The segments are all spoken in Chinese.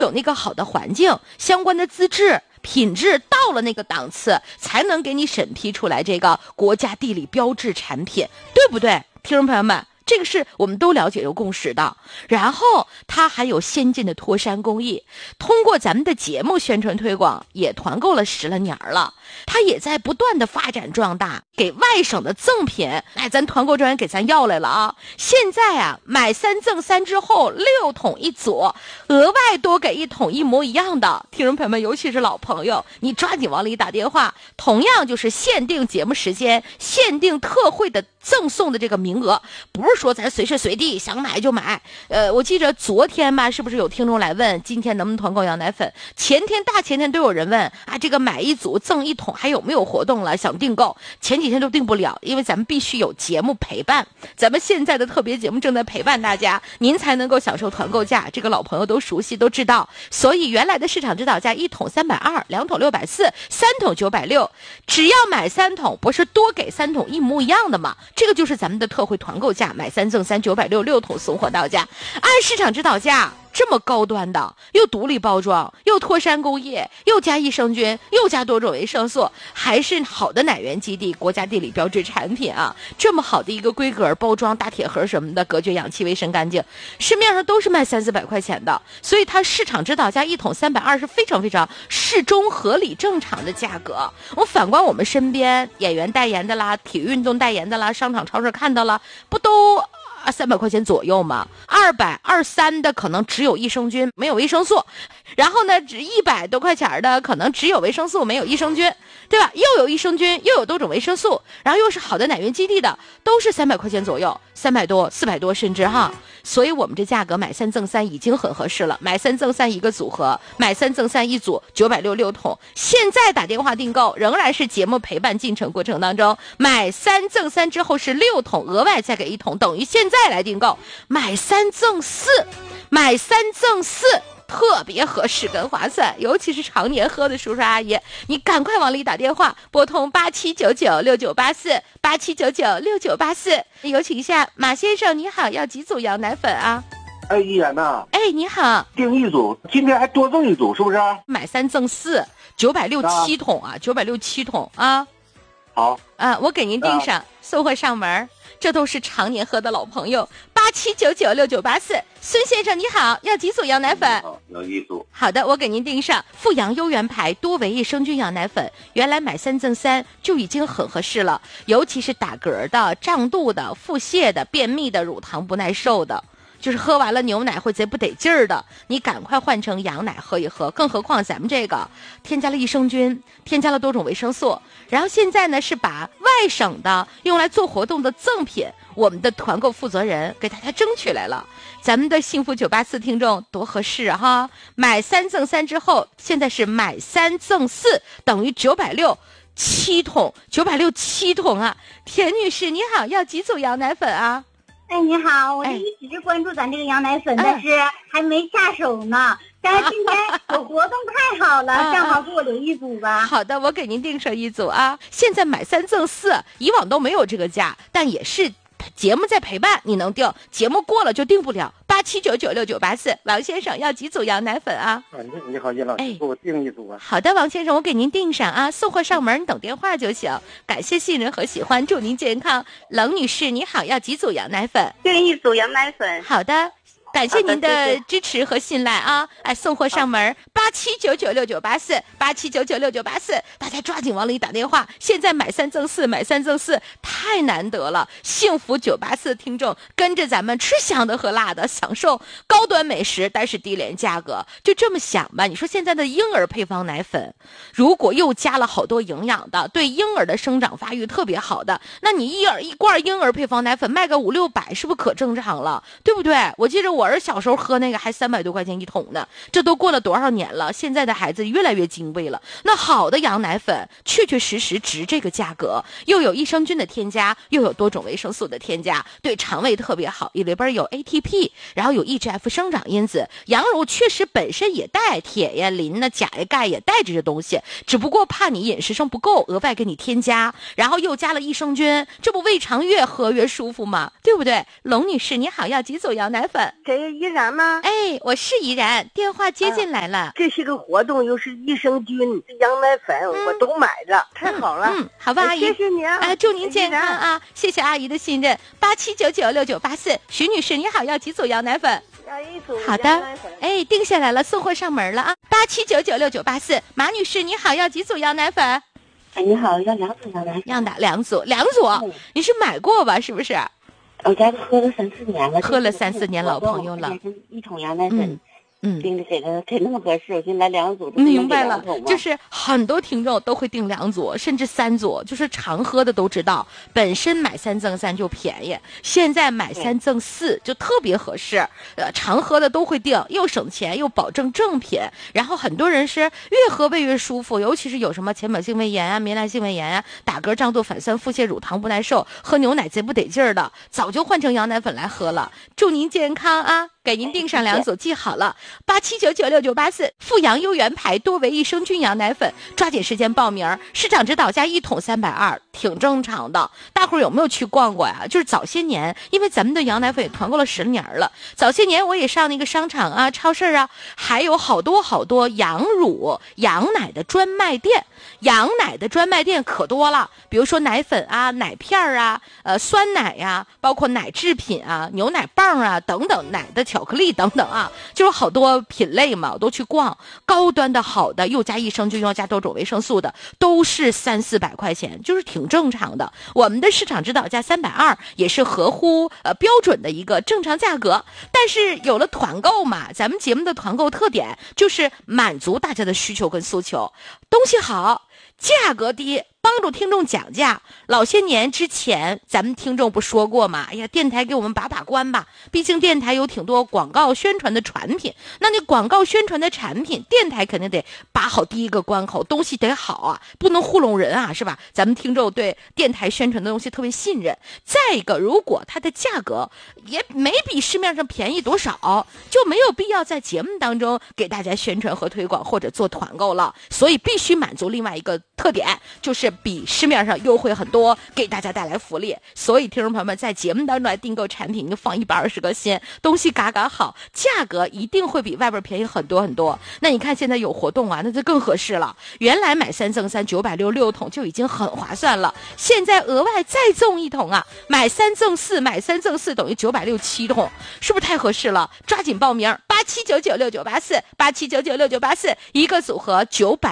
有那个好的环境，相关的资质品质到了那个档次，才能给你审批出来这个国家地理标志产品，对不对？听众朋友们，这个是我们都了解有共识的。然后它还有先进的脱山工艺，通过咱们的节目宣传推广，也团购了10来年了，它也在不断的发展壮大，给外省的赠品，咱团购专员给咱要来了啊！现在啊，买3赠3之后6桶一组，额外多给1桶一模一样的。听众朋友们，尤其是老朋友，你抓紧往里打电话，同样就是限定节目时间，限定特惠的赠送的这个名额，不是说咱随时随地想买就买。我记着昨天吧，是不是有听众来问今天能不能团购羊奶粉？前天大前天都有人问啊，这个买1组赠1桶还有没有活动了？想订购，前几天都订不了，因为咱们必须有节目陪伴，咱们现在的特别节目正在陪伴大家，您才能够享受团购价，这个老朋友都熟悉都知道。所以原来的市场指导价1桶320，2桶640，3桶960，只要买3桶，不是多给3桶一模一样的吗？这个就是咱们的特惠团购价，买3赠3 960，6桶送货到家，按市场指导价。这么高端的，又独立包装，又脱山工业，又加益生菌，又加多种维生素，还是好的奶源基地国家地理标志产品啊！这么好的一个规格包装，大铁盒什么的，隔绝氧气，卫生干净，市面上都是卖300-400块钱的，所以它市场指导价1桶320是非常非常适中合理正常的价格。我反观我们身边演员代言的啦，体育运动代言的啦，商场超市看到了，不都300块钱左右嘛，200、23的可能只有益生菌没有维生素，然后呢，只100多块钱的可能只有维生素没有益生菌，对吧？又有益生菌又有多种维生素，然后又是好的奶源基地的，都是300块钱左右，300多、400多甚至哈。所以我们这价格买3赠3已经很合适了，买3赠3一个组合，买3赠3一组960桶。现在打电话订购仍然是节目陪伴进程过程当中，买3赠3之后是6桶，额外再给1桶，等于现在来订购买3赠4，买3赠4。特别合适跟划算，尤其是常年喝的叔叔阿姨，你赶快往里打电话，拨通87996984，87996984。有请一下马先生，你好，要几组羊奶粉啊？ 哎，依然呐， 你好， 订1组，今天还多赠1组，是不是？ 买3赠4，967桶啊，967桶啊。 好啊，我给您订上，送货上门。这都是常年喝的老朋友，87996984。孙先生你好，要几组羊奶粉？ 要1组。 好的，我给您订上富阳优元牌多维益生菌羊奶粉，原来买3赠3就已经很合适了，尤其是打嗝的、胀肚的、腹泻的、便秘的、乳糖不耐受的，就是喝完了牛奶会贼不得劲儿的，你赶快换成羊奶喝一喝。更何况咱们这个添加了益生菌，添加了多种维生素，然后现在呢是把外省的用来做活动的赠品，我们的团购负责人给大家争取来了。咱们的幸福984听众多合适啊哈！买3赠3之后，现在是买3赠4，等于960，7桶，960，7桶啊！田女士你好，要几组羊奶粉啊？ 你好，我就一直关注咱这个羊奶粉，但是还没下手呢。但是今天有活动太好了，正好给我留1组吧。 好的，我给您订上1组啊。现在买3赠4，以往都没有这个价，但也是节目在陪伴，你能订，节目过了就订不了。87996984，王先生要几组羊奶粉啊？ 你好，叶老师，给我订1组啊。 好的，王先生，我给您订上啊，送货上门，你等电话就行。感谢信任和喜欢，祝您健康。冷女士你好，要几组羊奶粉？ 订1组羊奶粉。 好的。感谢您的支持和信赖啊！送货上门，87996984，87996984，大家抓紧往里打电话。现在买3赠4，买3赠4太难得了。幸福984听众跟着咱们吃香的喝辣的，享受高端美食，但是低廉价格。就这么想吧，你说现在的婴儿配方奶粉，如果又加了好多营养的，对婴儿的生长发育特别好的，那你一罐婴儿配方奶粉卖个500-600，是不是可正常了？对不对？我记得我儿小时候喝那个还300多块钱1桶呢，这都过了多少年年了，现在的孩子越来越金贵了。那好的羊奶粉确确实实值这个价格，又有益生菌的添加，又有多种维生素的添加，对肠胃特别好，里边有 ATP， 然后有 EGF 生长因子。羊乳确实本身也带铁呀、磷呐、钾呀、钙也带这些东西，只不过怕你饮食上不够，额外给你添加，然后又加了益生菌，这不胃肠越喝越舒服吗？对不对？龙女士你好，要几组羊奶粉？ 谁依然吗？ 哎，我是依然，电话接进来了。 这是个活动，又是益生菌、羊奶粉，我都买了，太好了。 好吧，阿姨， 谢谢你啊！ 祝您健康啊！谢谢阿姨的信任。87996984，徐女士你好，要几组羊奶粉？ 要一组。 好的，哎，定下来了，送货上门了啊！87996984，马女士你好，要几组羊奶粉？ 哎，你好，要2组羊奶粉。 要打2组，你是买过吧？是不是？ 我家喝了3、4年了， 喝了3、4年老朋友了。 一桶羊奶粉。订的给那么合适，我就来2组。 明白了，就是很多听众都会订2组，甚至3组，就是常喝的都知道，本身买3赠3就便宜，现在买3赠4就特别合适。常喝的都会订，又省钱又保证正品。然后很多人是越喝胃越舒服，尤其是有什么浅表性胃炎啊、糜烂性胃炎啊、打嗝、胀肚、反酸、腹泻、乳糖不耐受、喝牛奶贼不得劲儿的，早就换成羊奶粉来喝了。祝您健康啊！给您订上2组，记好了，87996984，富阳优元牌多维益生菌羊奶粉，抓紧时间报名。市场指导价1桶320，挺正常的。大伙儿有没有去逛过呀？就是早些年，因为咱们的羊奶粉也团购了10年了，早些年我也上那个商场啊、超市啊，还有好多羊乳、羊奶的专卖店。羊奶的专卖店可多了，比如说奶粉啊、奶片啊、酸奶呀、包括奶制品啊、牛奶棒啊等等，奶的巧克力等等啊，就是好多品类嘛，我都去逛。高端的好的，又加益生菌又加多种维生素的，都是300、400块钱，就是挺正常的。我们的市场指导价320，也是合乎标准的一个正常价格。但是有了团购嘛，咱们节目的团购特点就是满足大家的需求跟诉求，东西好，价格低，帮助听众讲价。老些年之前咱们听众不说过吗？哎呀，电台给我们把关吧，毕竟电台有挺多广告宣传的产品，那你广告宣传的产品，电台肯定得把好第一个关口，东西得好啊，不能糊弄人啊，是吧？咱们听众对电台宣传的东西特别信任。再一个，如果它的价格也没比市面上便宜多少，就没有必要在节目当中给大家宣传和推广或者做团购了。所以必须满足另外一个特点，就是比市面上优惠很多，给大家带来福利。所以听众朋友们在节目当中来订购产品，你就放120个心，东西嘎嘎好，价格一定会比外边便宜很多很多。那你看现在有活动啊，那就更合适了。原来买3赠3966桶就已经很划算了，现在额外再赠1桶啊，买3赠4，买3赠4等于967桶，是不是太合适了？抓紧报名，87996984，87996984，一个组合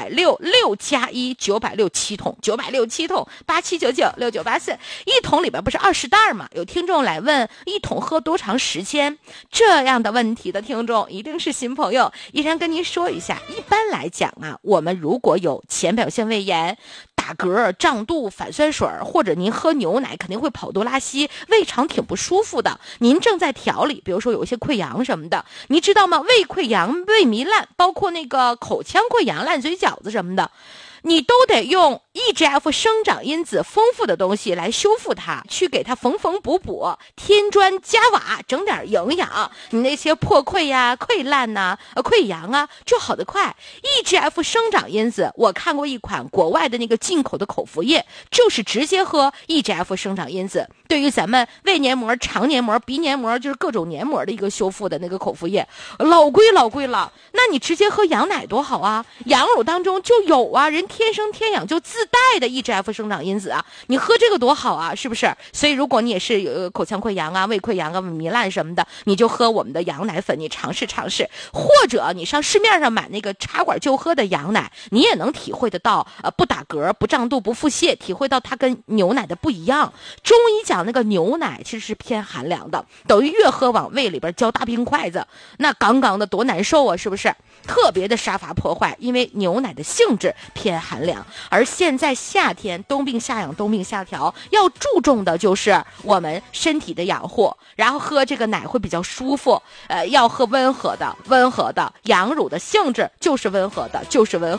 966+1，967桶，967桶，87996984，一桶里边不是20袋吗？有听众来问一桶喝多长时间，这样的问题的听众一定是新朋友。依然跟您说一下，一般来讲啊，我们如果有浅表性胃炎、打嗝、胀肚、反酸水，或者您喝牛奶肯定会跑肚拉稀，胃肠挺不舒服的，您正在调理，比如说有一些溃疡什么的，你知道吗？胃溃疡、胃糜烂，包括那个口腔溃疡、烂嘴饺子什么的，你都得用 EGF 生长因子丰富的东西来修复它，去给它缝补，添砖加瓦，整点营养，你那些破溃呀、溃烂呐、溃疡啊就好得快。EGF 生长因子，我看过一款国外的那个进口的口服液，就是直接喝 EGF 生长因子，对于咱们胃黏膜、肠黏膜、鼻黏膜，就是各种黏膜的一个修复的那个口服液，老贵了。那你直接喝羊奶多好啊，羊乳当中就有啊，人天生天养就自带的 EGF 生长因子啊，你喝这个多好啊，是不是？所以如果你也是有口腔溃疡啊、胃溃疡啊、糜烂什么的，你就喝我们的羊奶粉，你尝试，或者你上市面上买那个插管就喝的羊奶，你也能体会得到，不打嗝、不胀肚、不腹泻，体会到它跟牛奶的不一样。中医讲那个牛奶其实是偏寒凉的，等于越喝往胃里边浇大冰筷子，那杠杠的多难受啊，是不是？ 特别的杀伐破坏，因为牛奶的性质偏寒凉。而现在夏天冬病夏养冬病夏调，要注重的就是我们身体的养护，然后喝这个奶会比较舒服。要喝温和的，羊乳的性质就是温和的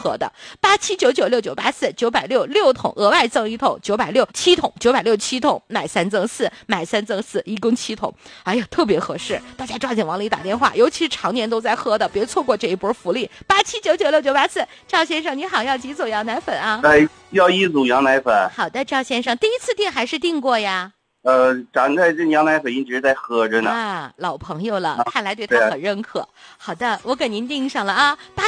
87996984，960 桶额外赠1桶，960 7桶，960 7桶，买3赠4，买3赠4，一共7桶。哎呀，特别合适，大家抓紧往里打电话，尤其是常年都在喝的，别错过这一波福利。87996984，赵先生你好，要几组羊奶粉啊？ 要1组羊奶粉。 好的，赵先生，第一次订还是订过呀？ 咱在这羊奶粉一直在喝着呢。 啊，老朋友了，看来对他很认可。好的，我给您订上了啊，